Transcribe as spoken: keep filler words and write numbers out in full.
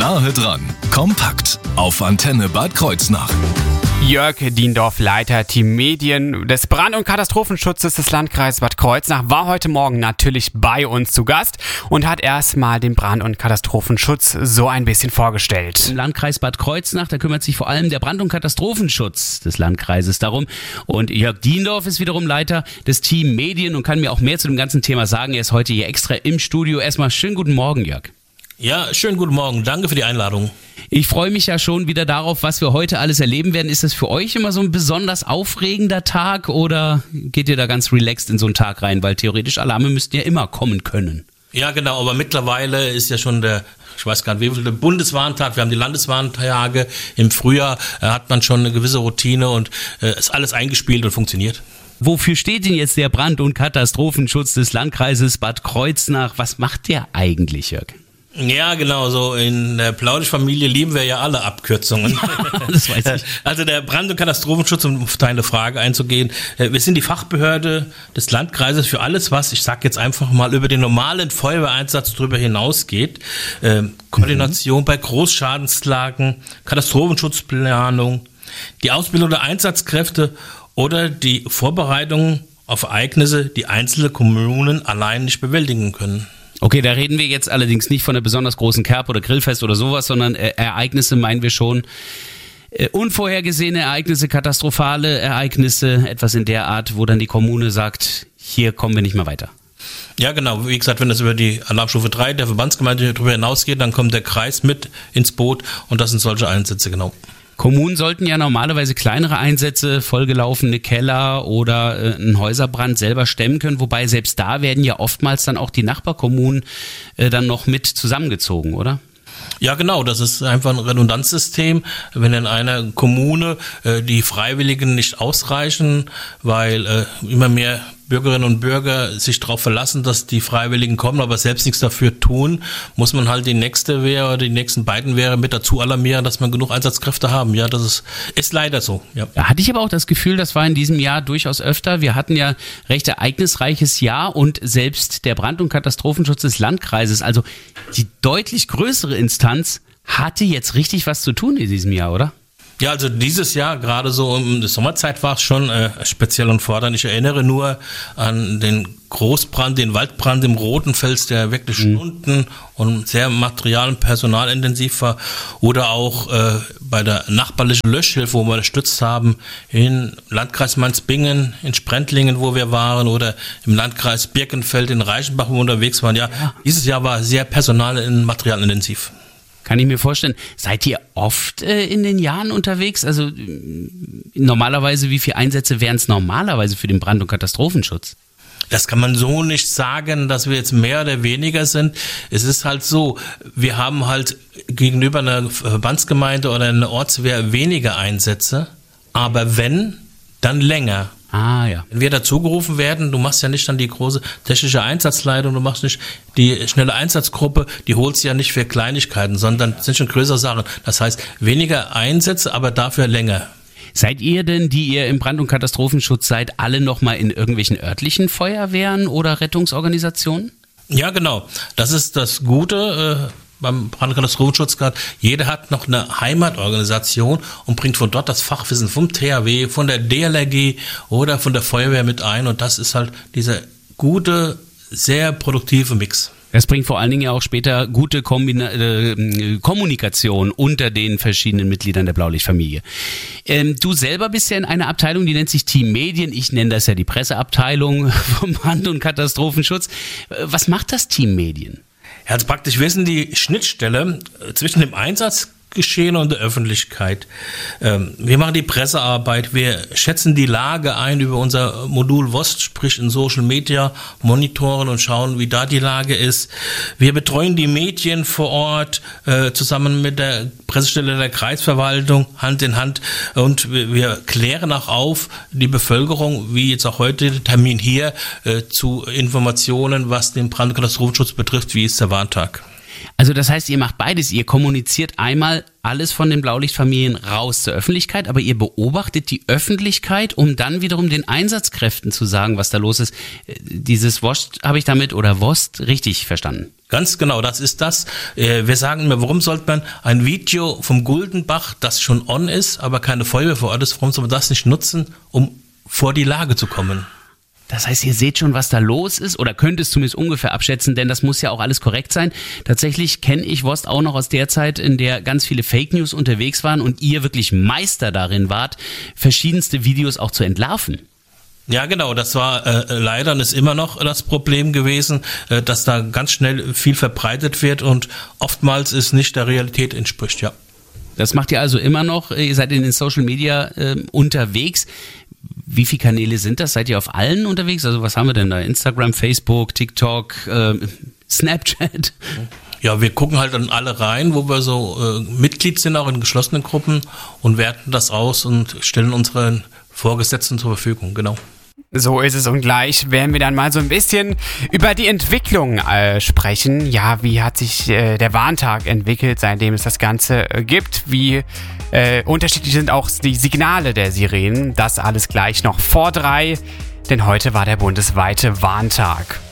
Nahe dran, kompakt auf Antenne Bad Kreuznach. Jörg Diendorf, Leiter Team Medien des Brand- und Katastrophenschutzes des Landkreises Bad Kreuznach, war heute Morgen natürlich bei uns zu Gast und hat erstmal den Brand- und Katastrophenschutz so ein bisschen vorgestellt. Im Landkreis Bad Kreuznach, da kümmert sich vor allem der Brand- und Katastrophenschutz des Landkreises darum. Und Jörg Diendorf ist wiederum Leiter des Team Medien und kann mir auch mehr zu dem ganzen Thema sagen. Er ist heute hier extra im Studio. Erstmal schönen guten Morgen, Jörg. Ja, schönen guten Morgen. Danke für die Einladung. Ich freue mich ja schon wieder darauf, was wir heute alles erleben werden. Ist das für euch immer so ein besonders aufregender Tag oder geht ihr da ganz relaxed in so einen Tag rein? Weil theoretisch Alarme müssten ja immer kommen können. Ja, genau, aber mittlerweile ist ja schon der, ich weiß gar nicht, wie viel, der Bundeswarntag, wir haben die Landeswarntage. Im Frühjahr äh, hat man schon eine gewisse Routine und äh, ist alles eingespielt und funktioniert. Wofür steht denn jetzt der Brand- und Katastrophenschutz des Landkreises Bad Kreuznach? Was macht der eigentlich, Jörg? Ja, genau, so in der Plaudisch-Familie lieben wir ja alle Abkürzungen. Das weiß ich. Also der Brand- und Katastrophenschutz, um auf deine Frage einzugehen, wir sind die Fachbehörde des Landkreises für alles, was, ich sag jetzt einfach mal, über den normalen Feuerwehreinsatz drüber hinausgeht. Ähm, Koordination mhm. bei Großschadenslagen, Katastrophenschutzplanung, die Ausbildung der Einsatzkräfte oder die Vorbereitung auf Ereignisse, die einzelne Kommunen allein nicht bewältigen können. Okay, da reden wir jetzt allerdings nicht von einer besonders großen Kerb- oder Grillfest oder sowas, sondern äh, Ereignisse meinen wir schon. Äh, unvorhergesehene Ereignisse, katastrophale Ereignisse, etwas in der Art, wo dann die Kommune sagt, hier kommen wir nicht mehr weiter. Ja, genau. Wie gesagt, wenn das über die Alarmstufe drei der Verbandsgemeinde darüber hinausgeht, dann kommt der Kreis mit ins Boot und das sind solche Einsätze, genau. Kommunen sollten ja normalerweise kleinere Einsätze, vollgelaufene Keller oder äh, einen Häuserbrand selber stemmen können, wobei selbst da werden ja oftmals dann auch die Nachbarkommunen äh, dann noch mit zusammengezogen, oder? Ja, genau, das ist einfach ein Redundanzsystem. Wenn in einer Kommune äh, die Freiwilligen nicht ausreichen, weil äh, immer mehr Bürgerinnen und Bürger sich darauf verlassen, dass die Freiwilligen kommen, aber selbst nichts dafür tun, muss man halt die nächste Wehr oder die nächsten beiden Wehre mit dazu alarmieren, dass man genug Einsatzkräfte haben. Ja, das ist, ist leider so. Ja. Da hatte ich aber auch das Gefühl, das war in diesem Jahr durchaus öfter. Wir hatten ja recht ereignisreiches Jahr und selbst der Brand- und Katastrophenschutz des Landkreises, also die deutlich größere Instanz, hatte jetzt richtig was zu tun in diesem Jahr, oder? Ja, also dieses Jahr, gerade so in der Sommerzeit war es schon äh, speziell und fordernd. Ich erinnere nur an den Großbrand, den Waldbrand im Rotenfels, der wirklich mhm. Stunden und sehr material- und personalintensiv war. Oder auch äh, bei der nachbarlichen Löschhilfe, wo wir unterstützt haben, in Landkreis Mainz-Bingen, in Sprendlingen, wo wir waren, oder im Landkreis Birkenfeld, in Reichenbach, wo wir unterwegs waren. Ja, ja. Dieses Jahr war sehr personal- und materialintensiv. Kann ich mir vorstellen. Seid ihr oft äh, in den Jahren unterwegs? Also äh, normalerweise, wie viele Einsätze wären es normalerweise für den Brand- und Katastrophenschutz? Das kann man so nicht sagen, dass wir jetzt mehr oder weniger sind. Es ist halt so, wir haben halt gegenüber einer Verbandsgemeinde oder einer Ortswehr weniger Einsätze, aber wenn, dann länger. Ah, ja. Wenn wir dazugerufen werden, du machst ja nicht dann die große technische Einsatzleitung, du machst nicht die schnelle Einsatzgruppe, die holst ja nicht für Kleinigkeiten, sondern sind schon größere Sachen. Das heißt, weniger Einsätze, aber dafür länger. Seid ihr denn, die ihr im Brand- und Katastrophenschutz seid, alle nochmal in irgendwelchen örtlichen Feuerwehren oder Rettungsorganisationen? Ja, genau. Das ist das Gute äh, beim Brand- und Katastrophenschutz gerade. Jeder hat noch eine Heimatorganisation und bringt von dort das Fachwissen vom T H W, von der D L R G oder von der Feuerwehr mit ein. Und das ist halt dieser gute, sehr produktive Mix. Das bringt vor allen Dingen ja auch später gute Kombina- äh, Kommunikation unter den verschiedenen Mitgliedern der Blaulichtfamilie. Ähm, du selber bist ja in einer Abteilung, die nennt sich Team Medien. Ich nenne das ja die Presseabteilung vom Brand- und Katastrophenschutz. Was macht das Team Medien? Ja, also praktisch, wir sind die Schnittstelle zwischen dem Einsatzgeschehen und der Öffentlichkeit. Wir machen die Pressearbeit, wir schätzen die Lage ein über unser Modul W O S T, sprich in Social Media, monitoren und schauen, wie da die Lage ist. Wir betreuen die Medien vor Ort zusammen mit der Pressestelle der Kreisverwaltung Hand in Hand und wir, wir klären auch auf die Bevölkerung, wie jetzt auch heute der Termin hier, zu Informationen, was den Brand- und Katastrophenschutz betrifft, wie ist der Warntag. Also das heißt, ihr macht beides. Ihr kommuniziert einmal alles von den Blaulichtfamilien raus zur Öffentlichkeit, aber ihr beobachtet die Öffentlichkeit, um dann wiederum den Einsatzkräften zu sagen, was da los ist. Dieses W O S T habe ich damit oder W O S T richtig verstanden? Ganz genau, das ist das. Wir sagen immer, warum sollte man ein Video vom Guldenbach, das schon on ist, aber keine Feuerwehr vor Ort ist, warum soll man das nicht nutzen, um vor die Lage zu kommen? Das heißt, ihr seht schon, was da los ist oder könnt es zumindest ungefähr abschätzen, denn das muss ja auch alles korrekt sein. Tatsächlich kenne ich Vost auch noch aus der Zeit, in der ganz viele Fake News unterwegs waren und ihr wirklich Meister darin wart, verschiedenste Videos auch zu entlarven. Ja, genau, das war äh, leider und ist immer noch das Problem gewesen, äh, dass da ganz schnell viel verbreitet wird und oftmals es nicht der Realität entspricht, ja. Das macht ihr also immer noch, ihr seid in den Social Media äh, unterwegs. Wie viele Kanäle sind das? Seid ihr auf allen unterwegs? Also was haben wir denn da? Instagram, Facebook, TikTok, äh, Snapchat? Ja, wir gucken halt an alle rein, wo wir so äh, Mitglied sind, auch in geschlossenen Gruppen und werten das aus und stellen unseren Vorgesetzten zur Verfügung, genau. So ist es und gleich werden wir dann mal so ein bisschen über die Entwicklung äh, sprechen. Ja, wie hat sich äh, der Warntag entwickelt, seitdem es das Ganze äh, gibt? Wie äh, unterschiedlich sind auch die Signale der Sirenen? Das alles gleich noch vor drei, denn heute war der bundesweite Warntag.